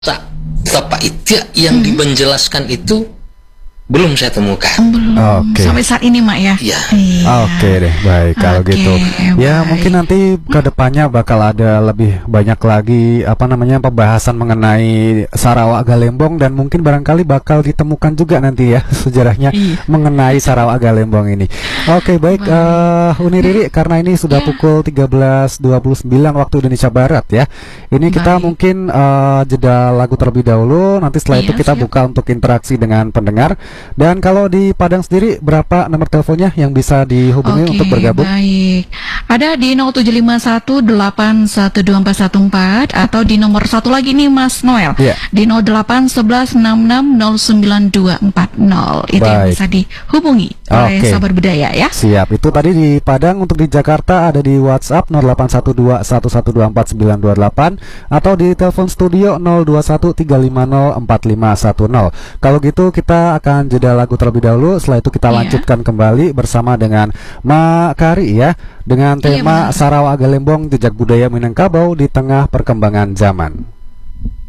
Bapak itu yang dimenjelaskan itu belum saya temukan. Belum. Sampai saat ini, Mak ya. Iya. Oke deh, baik kalau gitu. Ya, mungkin nanti ke depannya bakal ada lebih banyak lagi pembahasan mengenai Sarawak Galembong, dan mungkin barangkali bakal ditemukan juga nanti ya sejarahnya mengenai Sarawak Galembong ini. Oke, baik Uni Riri, karena ini sudah pukul 13.29 waktu Indonesia Barat ya. Ini kita mungkin jeda lagu terlebih dahulu, nanti setelah itu kita buka untuk interaksi dengan pendengar. Dan kalau di Padang sendiri, berapa nomor teleponnya yang bisa dihubungi untuk bergabung? Baik, ada di 0751812414 atau di nomor satu lagi nih Mas Noel, di 0811660924. Itu yang bisa dihubungi oleh sahabat budaya ya. Siap, itu tadi di Padang. Untuk di Jakarta ada di WhatsApp 0812112428 atau di telepon studio 0213504510. Kalau gitu kita akan jeda lagu terlebih dahulu. Setelah itu kita lanjutkan kembali bersama dengan Mak Kari ya, dengan tema Sarawak Galembong, jejak budaya Minangkabau di tengah perkembangan zaman.